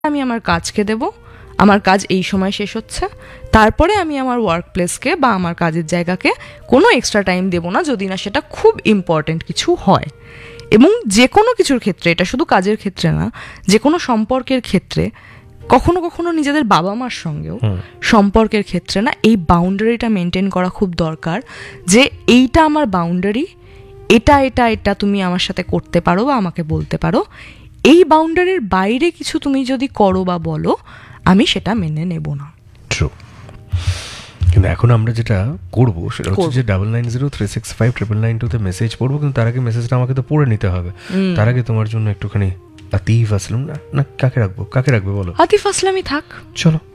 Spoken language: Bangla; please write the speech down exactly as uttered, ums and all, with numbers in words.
আমি আমার কাজকে দেব, আমার কাজ এই সময় শেষ হচ্ছে, তারপরে আমি আমার ওয়ার্ক প্লেসকে বা আমার কাজের জায়গাকে কোনো এক্সট্রা টাইম দেব না, যদি না সেটা খুব ইম্পর্টেন্ট কিছু হয়। এবং যে কোনো কিছুর ক্ষেত্রে, এটা শুধু কাজের ক্ষেত্রে না, যে কোনো সম্পর্কের ক্ষেত্রে, কখনো কখনো নিজেদের বাবা মার সঙ্গেও সম্পর্কের ক্ষেত্রে না, এই বাউন্ডারিটা মেনটেন করা খুব দরকার, যে এইটা আমার বাউন্ডারি, এটা এটা এটা তুমি আমার সাথে করতে পারো বা আমাকে বলতে পারো, এই বাউন্ডারির বাইরে কিছু তুমি যদি করো বা বলো, আমি সেটা মেনে নেব না। ট্রু। কিন্তু এখন আমরা যেটা করবো সেটা হচ্ছে যে double nine zero three six five triple nine টুতে মেসেজ পড়বো, কিন্তু তার আগে মেসেজটা আমাকে তো পড়ে নিতে হবে। তার আগে তোমার জন্য একটুখানি আতিফ আসলাম না না কাকে রাখবো, কাকে রাখবে বলো? আতিফ আসলামই থাক। চলো।